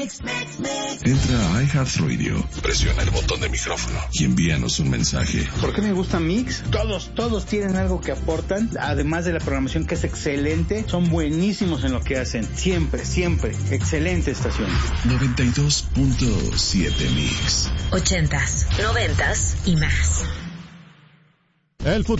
Entra a iHeartRadio, presiona el botón de micrófono y envíanos un mensaje. ¿Por qué me gusta Mix? Todos tienen algo que aportan, además de la programación que es excelente, son buenísimos en lo que hacen. Siempre, excelente estación. 92.7 Mix. 80s, 90s y más. El